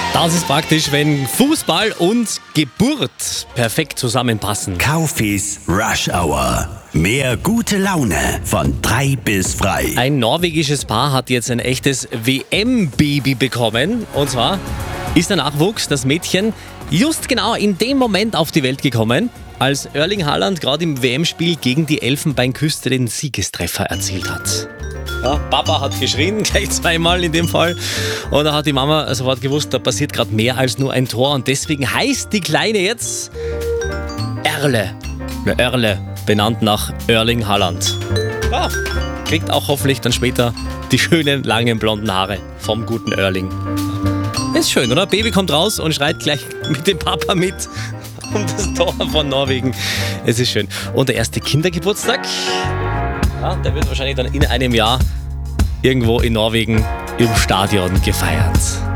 Das ist praktisch, wenn Fußball und Geburt perfekt zusammenpassen. Kaufis Rush Hour. Mehr gute Laune von 3 bis frei. Ein norwegisches Paar hat jetzt ein echtes WM-Baby bekommen. Und zwar ist der Nachwuchs, das Mädchen, just genau in dem Moment auf die Welt gekommen, als Erling Haaland gerade im WM-Spiel gegen die Elfenbeinküste den Siegestreffer erzielt hat. Ja, Papa hat geschrien, gleich zweimal in dem Fall. Und da hat die Mama sofort gewusst, da passiert gerade mehr als nur ein Tor. Und deswegen heißt die Kleine jetzt Erle. Erle, benannt nach Erling Haaland. Ja, kriegt auch hoffentlich dann später die schönen, langen, blonden Haare vom guten Erling. Ist schön, oder? Baby kommt raus und schreit gleich mit dem Papa mit um das Tor von Norwegen. Es ist schön. Und der erste Kindergeburtstag, ja, der wird wahrscheinlich dann in einem Jahr irgendwo in Norwegen im Stadion gefeiert.